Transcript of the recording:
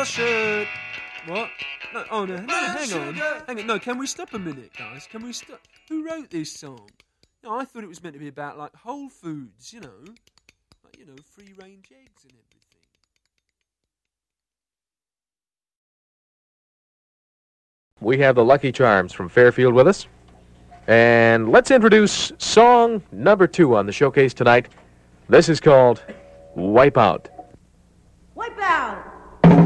your shirt. What? No, oh no, hang on. No, can we stop a minute, guys? Can we stop? Who wrote this song? No, I thought it was meant to be about, like, Whole Foods, like, free-range eggs and everything. We have the Lucky Charms from Fairfield with us. And let's introduce song number 2 on the showcase tonight. This is called Wipe Out. Wipe out!